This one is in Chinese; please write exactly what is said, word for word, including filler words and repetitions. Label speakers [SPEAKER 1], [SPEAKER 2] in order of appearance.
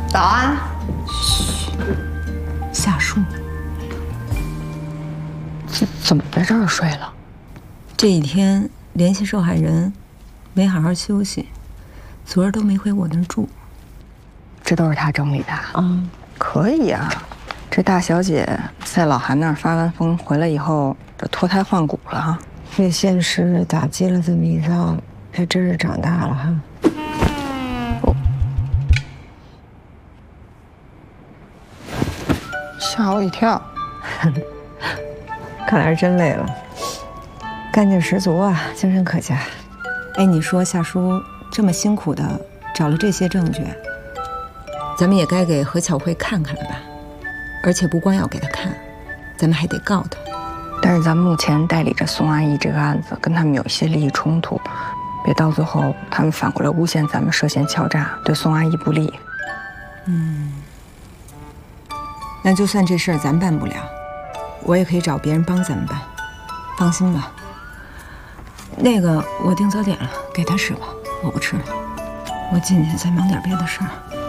[SPEAKER 1] 早安。
[SPEAKER 2] 嘘，夏树，
[SPEAKER 1] 怎怎么在这儿睡了？
[SPEAKER 2] 这几天联系受害人，没好好休息，昨儿都没回我那儿住。
[SPEAKER 1] 这都是他整理的啊？嗯，可以啊。这大小姐在老韩那儿发完疯回来以后，这脱胎换骨了哈。
[SPEAKER 3] 被现实打击了这么一遭，还真是长大了哈。
[SPEAKER 1] 哦，吓我一跳。
[SPEAKER 3] 看来是真累了，干劲十足啊，精神可嘉。
[SPEAKER 2] 哎，你说夏叔这么辛苦的找了这些证据，咱们也该给何巧慧看看了吧？而且不光要给她看，咱们还得告她。
[SPEAKER 1] 但是咱们目前代理着宋阿姨这个案子，跟他们有一些利益冲突，别到最后他们反过来诬陷咱们涉嫌敲诈，对宋阿姨不利。
[SPEAKER 2] 嗯，那就算这事儿咱办不了，我也可以找别人帮咱们办，放心吧。那个我订早点了，给他吃吧，我不吃了，我进去再忙点别的事儿。